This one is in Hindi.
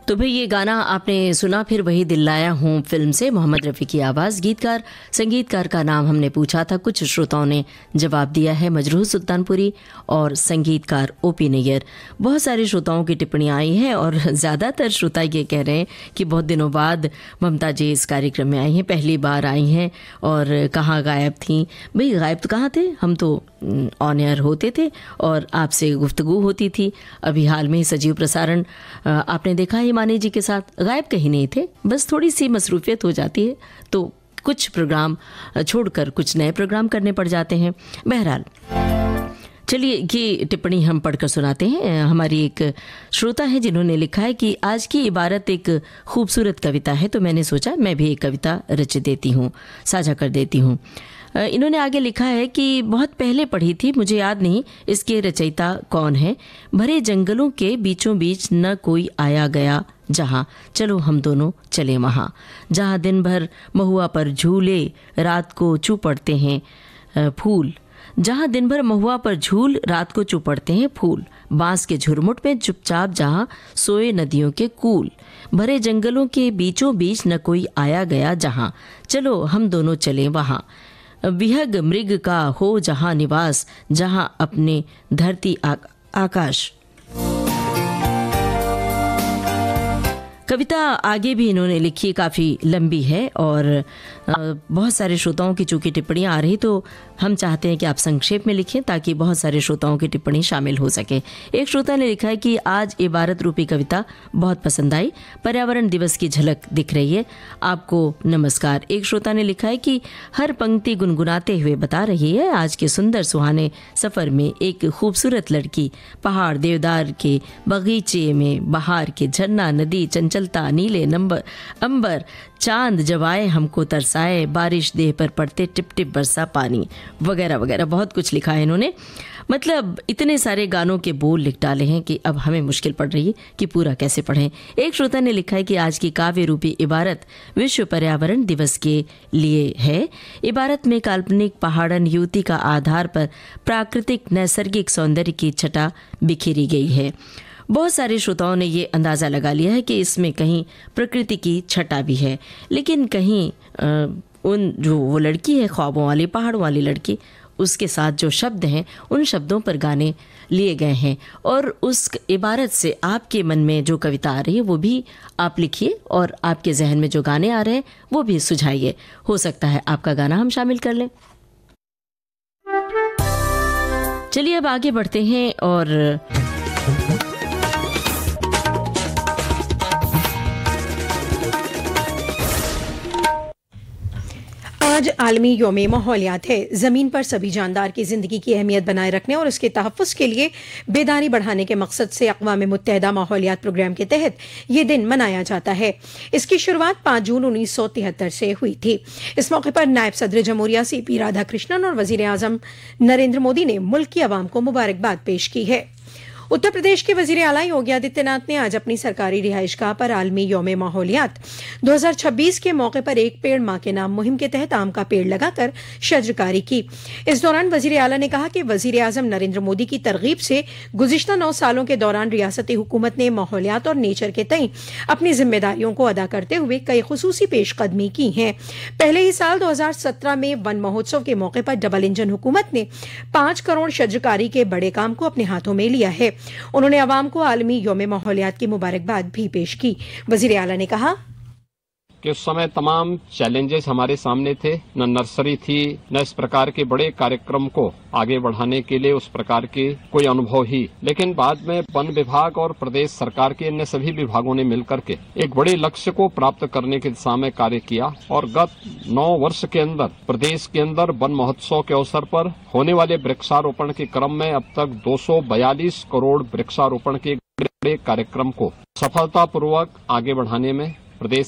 तो भाई ये गाना आपने सुना, फिर वही दिल लाया हूँ फिल्म से, मोहम्मद रफ़ी की आवाज़। गीतकार संगीतकार का नाम हमने पूछा था, कुछ श्रोताओं ने जवाब दिया है मजरूह सुल्तानपुरी और संगीतकार ओपी नैयर। बहुत सारे श्रोताओं की टिप्पणियाँ आई हैं और ज़्यादातर श्रोता ये कह रहे हैं कि बहुत दिनों बाद ममता जी इस कार्यक्रम में आई हैं, पहली बार आई हैं और कहाँ गायब थीं। भाई गायब तो कहाँ थे, हम तो ऑन एयर होते थे और आपसे गुफ्तगू होती थी। अभी हाल में ही सजीव प्रसारण आपने देखा हिमानी जी के साथ, गायब कहीं नहीं थे, बस थोड़ी सी मसरूफियत हो जाती है तो कुछ प्रोग्राम छोड़कर कुछ नए प्रोग्राम करने पड़ जाते हैं। बहरहाल चलिए ये टिप्पणी हम पढ़कर सुनाते हैं। हमारी एक श्रोता है जिन्होंने लिखा है कि आज की इबारत एक खूबसूरत कविता है, तो मैंने सोचा मैं भी एक कविता रच देती हूँ, साझा कर देती हूँ। इन्होंने आगे लिखा है कि बहुत पहले पढ़ी थी, मुझे याद नहीं इसके रचयिता कौन है। भरे जंगलों के बीचों बीच न कोई आया गया जहाँ, चलो हम दोनों चले वहाँ। जहाँ दिन भर महुआ पर झूले, रात को चू पड़ते हैं फूल। जहाँ दिन भर महुआ पर झूल, रात को चू पड़ते हैं फूल। बांस के झुरमुट में चुपचाप जहाँ सोए नदियों के कूल। भरे जंगलों के बीचों बीच न कोई आया गया जहाँ, चलो हम दोनों चले वहाँ। विहग मृग का हो जहाँ निवास, जहाँ अपने धरती आकाश। कविता आगे भी इन्होंने लिखी, काफ़ी लंबी है और बहुत सारे श्रोताओं की चूँकि टिप्पणियाँ आ रही तो हम चाहते हैं कि आप संक्षेप में लिखें ताकि बहुत सारे श्रोताओं की टिप्पणी शामिल हो सके। एक श्रोता ने लिखा है कि आज इबारत रूपी कविता बहुत पसंद आई, पर्यावरण दिवस की झलक दिख रही है, आपको नमस्कार। एक श्रोता ने लिखा है कि हर पंक्ति गुनगुनाते हुए बता रही है आज के सुंदर सुहाने सफ़र में एक खूबसूरत लड़की, पहाड़ देवदार के बगीचे में बहार के झरना, नदी चंचलता, नीले अंबर, चांद जब आए हमको तरसाए, बारिश देह पर पड़ते टिप टिप बरसा पानी, वगैरह वगैरह बहुत कुछ लिखा है इन्होंने। मतलब इतने सारे गानों के बोल लिख डाले हैं कि अब हमें मुश्किल पड़ रही है कि पूरा कैसे पढ़ें। एक श्रोता ने लिखा है कि आज की काव्य रूपी इबारत विश्व पर्यावरण दिवस के लिए है। इबारत में काल्पनिक पहाड़न युवती का आधार पर प्राकृतिक नैसर्गिक सौंदर्य की छटा बिखेरी गई है। बहुत सारे श्रोताओं ने ये अंदाज़ा लगा लिया है कि इसमें कहीं प्रकृति की छटा भी है, लेकिन कहीं उन जो वो लड़की है ख्वाबों वाली, पहाड़ों वाली लड़की, उसके साथ जो शब्द हैं उन शब्दों पर गाने लिए गए हैं और उस इबारत से आपके मन में जो कविता आ रही है वो भी आप लिखिए और आपके जहन में जो गाने आ रहे हैं वो भी सुझाइए। हो सकता है आपका गाना हम शामिल कर लें। चलिए अब आगे बढ़ते हैं और आज आलमी यौम माहौलियात है। ज़मीन पर सभी जानदार की ज़िंदगी की अहमियत बनाए रखने और उसके तहफ़्फ़ुज़ के लिए बेदारी बढ़ाने के मकसद से अक़वाम मुत्तहिदा माहौलियात प्रोग्राम के तहत ये दिन मनाया जाता है। इसकी शुरुआत 5 जून 1973 से हुई थी। इस मौके पर नायब सदर जमहूरिया CP राधाकृष्णन और वज़ीर आज़म नरेंद्र मोदी ने मुल्क की आवाम को मुबारकबाद पेश की है। उत्तर प्रदेश के वजीर आला योगी आदित्यनाथ ने आज अपनी सरकारी रिहाइशगाह पर आलमी यौम माहौलियात 2026 के मौके पर एक पेड़ माँ के नाम मुहिम के तहत आम का पेड़ लगाकर शजरकारी की। इस दौरान वजीर आला ने कहा कि वजीर आजम नरेंद्र मोदी की तरगीब से गुज़िश्ता 9 सालों के दौरान रियासती हुकूमत ने माहौलियात और नेचर के तई अपनी जिम्मेदारियों को अदा करते हुए कई खुसूसी पेशकदमी की हैं। पहले ही साल 2017 में वन महोत्सव के मौके पर डबल इंजन हुकूमत ने 5 करोड़ शजरकारी के बड़े काम को अपने हाथों में लिया है। उन्होंने अवाम को आलमी यौम माहौलियात की मुबारकबाद भी पेश की। वजीर आला ने कहा कि उस समय तमाम चैलेंजेस हमारे सामने थे, न नर्सरी थी, न इस प्रकार के बड़े कार्यक्रम को आगे बढ़ाने के लिए उस प्रकार के कोई अनुभव ही। लेकिन बाद में वन विभाग और प्रदेश सरकार के अन्य सभी विभागों ने मिलकर के एक बड़े लक्ष्य को प्राप्त करने की दिशा में कार्य किया और गत 9 वर्ष के अंदर प्रदेश के अंदर वन महोत्सव के अवसर पर होने वाले वृक्षारोपण के क्रम में अब तक 242 करोड़ वृक्षारोपण के बड़े कार्यक्रम को सफलतापूर्वक आगे बढ़ाने में प्रदेश